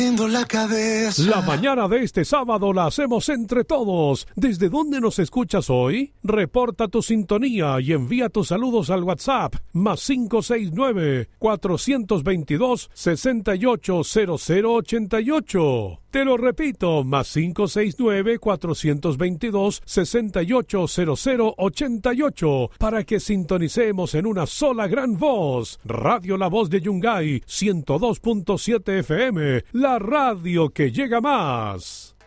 La cabeza. La mañana de este sábado la hacemos entre todos. ¿Desde dónde nos escuchas hoy? Reporta tu sintonía y envía tus saludos al WhatsApp más 569-422-680088. Te lo repito, más 569-422-680088 para que sintonicemos en una sola gran voz. Radio La Voz de Yungay, 102.7 FM, la radio que llega más.